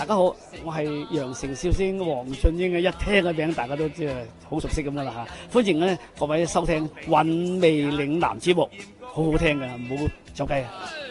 家好，我係羊城笑星黃俊英嘅，一聽個名大家都知係好熟悉咁噶啦嚇。歡迎咧各位收聽《韻味嶺南》節目，好好聽㗎，唔好走雞啊！